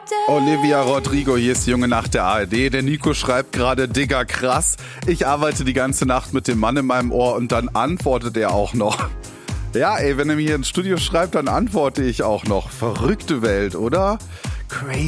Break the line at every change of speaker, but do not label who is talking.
Olivia Rodrigo, hier ist Junge Nacht der ARD. Der Nico schreibt gerade, Digga, krass. Ich arbeite die ganze Nacht mit dem Mann in meinem Ohr und dann antwortet er auch noch. Ja, ey, wenn er mir hier ins Studio schreibt, dann antworte ich auch noch. Verrückte Welt, oder? Crazy.